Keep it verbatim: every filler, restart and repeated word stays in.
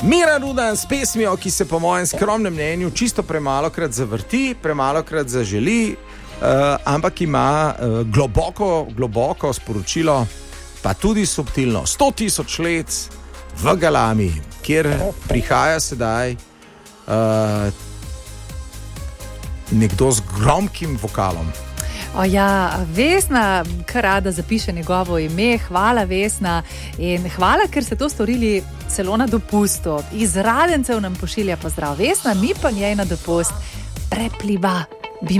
Miran Rudan s pesmijo, ki se po mojem skromnem mnenju čisto premalokrat zavrti, premalokrat zaželi, uh, ampak ima uh, globoko, globoko sporočilo, pa tudi subtilno. sto tisoč let v galami, kjer prihaja sedaj uh, nekdo z gromkim vokalom. O ja, Vesna, kar rada zapiše njegovo ime, hvala Vesna in hvala, ker ste to storili celo na dopustu. Iz Radencev nam pošilja pozdrav Vesna, mi pa njej na dopust prepliva.